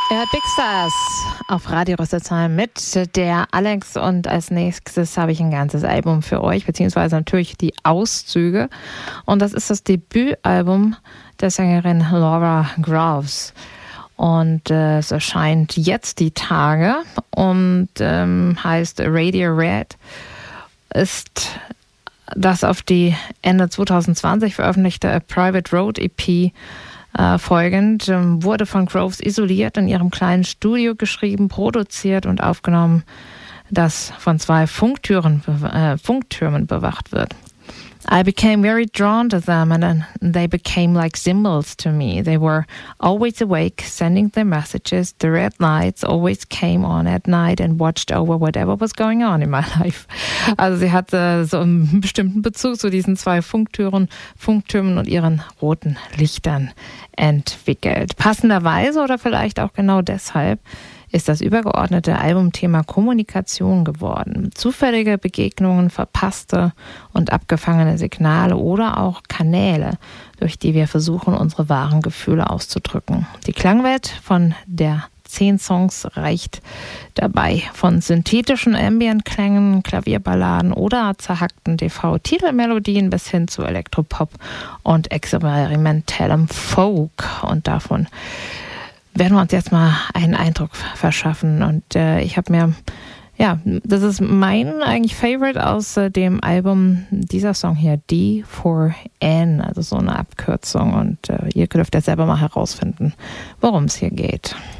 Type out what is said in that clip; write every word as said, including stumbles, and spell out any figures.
Er hat Big Stars auf Radio Rüsselsheim mit der Alex und als nächstes habe ich ein ganzes Album für euch, beziehungsweise natürlich die Auszüge und das ist das Debütalbum der Sängerin Laura Groves und äh, es erscheint jetzt die Tage und ähm, heißt Radio Red, ist das auf die Ende zwanzig zwanzig veröffentlichte A Private Road E P Äh, folgend, ähm, wurde von Groves isoliert in ihrem kleinen Studio geschrieben, produziert und aufgenommen, das von zwei Funktüren, äh, Funktürmen bewacht wird. I became very drawn to them and they became like symbols to me. They were always awake, sending their messages. The red lights always came on at night and watched over whatever was going on in my life. Also sie hatte so einen bestimmten Bezug zu diesen zwei Funktüren, Funktürmen und ihren roten Lichtern entwickelt. Passenderweise oder vielleicht auch genau deshalb ist das übergeordnete Albumthema Kommunikation geworden. Zufällige Begegnungen, verpasste und abgefangene Signale oder auch Kanäle, durch die wir versuchen, unsere wahren Gefühle auszudrücken. Die Klangwelt von der zehn Songs reicht dabei von synthetischen Ambient-Klängen, Klavierballaden oder zerhackten D V-Titelmelodien bis hin zu Elektropop und experimentellem Folk. Und davon werden wir uns jetzt mal einen Eindruck verschaffen. Und äh, ich habe mir, ja, das ist mein eigentlich Favorite aus äh, dem Album, dieser Song hier, D for N, also so eine Abkürzung. Und äh, ihr dürft ja selber mal herausfinden, worum es hier geht.